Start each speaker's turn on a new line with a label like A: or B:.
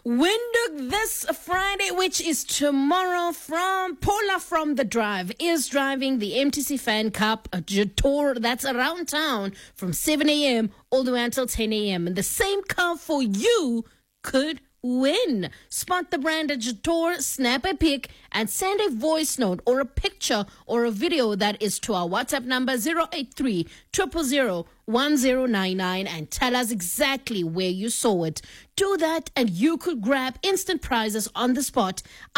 A: Windhoek this Friday, which is tomorrow, from Paula from The Drive is driving the MTC Fan Cup tour that's around town from 7 a.m. all the way until 10 a.m. And the same car for you could win. Spot the brand at Jator, snap a pic, and send a voice note or a picture or a video that is to our WhatsApp number 083 000 1099 and tell us exactly where you saw it. Do that and you could grab instant prizes on the spot.